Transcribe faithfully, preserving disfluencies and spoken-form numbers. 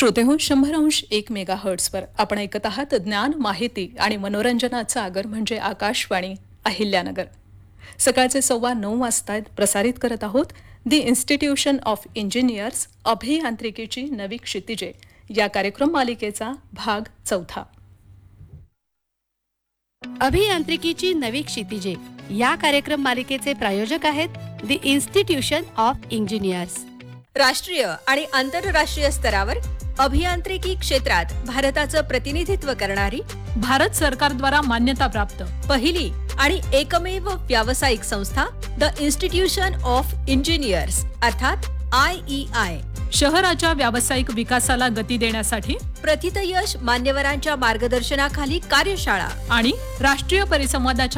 श्रोते हो, शंभर अंश एक मेगा हर्ट्सवर आपण ऐकत आहात ज्ञान, माहिती आणि मनोरंजनाचा आगर म्हणजे आकाशवाणी अहिल्यानगर. सकाळचे सव्वा नऊ वाजतायत. प्रसारित करत आहोत दी इन्स्टिट्यूशन ऑफ इंजिनियर्स अभियांत्रिकीची नवी क्षितिजे या कार्यक्रम मालिकेचा भाग चौथा. अभियांत्रिकीची नवी क्षितिजे या कार्यक्रम मालिकेचे प्रायोजक आहेत दी इन्स्टिट्यूशन ऑफ इंजिनियर्स. राष्ट्रीय आणि आंतरराष्ट्रीय स्तरावर अभियांत्रिकी क्षेत्रात भारताचं प्रतिनिधित्व करणारी, भारत सरकारद्वारा मान्यता प्राप्त पहिली आणि एकमेव व्यावसायिक संस्था द इन्स्टिट्यूशन ऑफ इंजिनियर्स अर्थात आय ई आय. शहराच्या व्यावसायिक विकासाला गती देण्यासाठी प्रथितयश मान्यवरांच्या मार्गदर्शनाखाली कार्यशाळा आणि राष्ट्रीय परिसंवादाच्या